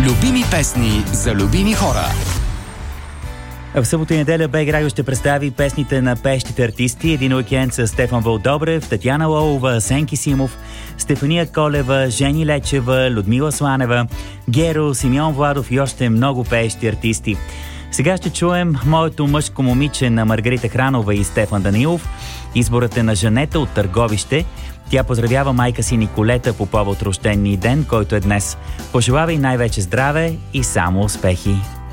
Любими песни за любими хора. В събота и неделя БГ Радио ще представи песните на пеещите артисти. Един уикенд с Стефан Вълдобрев, Татяна Лолова, Сенки Симов, Стефания Колева, Жени Лечева, Людмила Сланева, Геро, Симеон Владов и още много пеещи артисти. Сега ще чуем Моето мъжко момиче на Маргарита Хранова и Стефан Данилов. Изборът е на Жанета от Търговище. Тя поздравява майка си Николета по повод рождения ден, който е днес. Пожелава и най-вече здраве и само успехи.